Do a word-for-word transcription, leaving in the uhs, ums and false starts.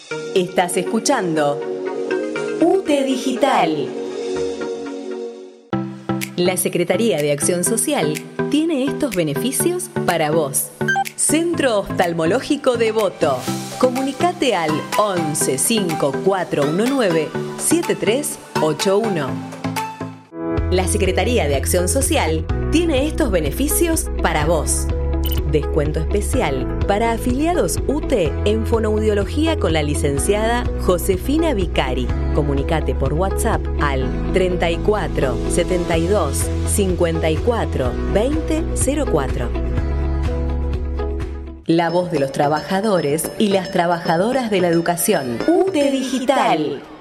Estás escuchando U T E Digital. La Secretaría de Acción Social tiene estos beneficios para vos. Centro Oftalmológico Devoto. Comunicate al once cinco cuatro uno nueve siete tres ocho uno. La Secretaría de Acción Social tiene estos beneficios para vos. Descuento especial para afiliados U T E en fonoaudiología con la licenciada Josefina Vicari. Comunicate por WhatsApp al treinta y cuatro setenta y dos cincuenta y cuatro veinte cero cuatro. La voz de los trabajadores y las trabajadoras de la educación. U T E Digital.